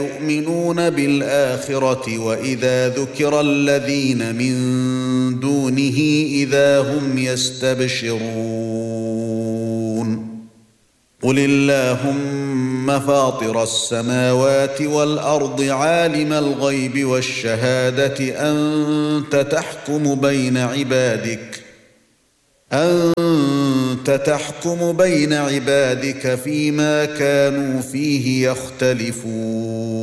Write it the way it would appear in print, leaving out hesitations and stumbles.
يؤمنون بالآخرة وإذا ذكر الذين من دونه إذا هم يستبشرون قل اللهم فاطر السماوات والأرض عالم الغيب والشهادة أنت تحكم بين عبادك فيما كانوا فيه يختلفون